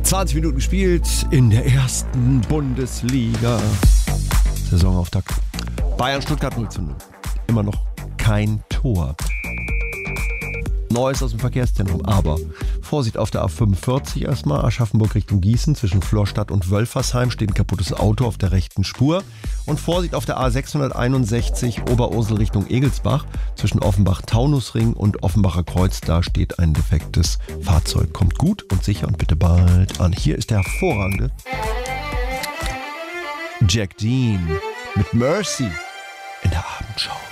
20 Minuten gespielt in der ersten Bundesliga. Saisonauftakt. Bayern Stuttgart 0:0. Immer noch kein Tor. Neues aus dem Verkehrszentrum, aber Vorsicht auf der A45 erstmal. Aschaffenburg Richtung Gießen zwischen Florstadt und Wölfersheim steht ein kaputtes Auto auf der rechten Spur. Und Vorsicht auf der A661 Oberursel Richtung Egelsbach zwischen Offenbach-Taunusring und Offenbacher Kreuz. Da steht ein defektes Fahrzeug. Kommt gut und sicher und bitte bald an. Hier ist der hervorragende Jack Dean mit Mercy in der Abendschau.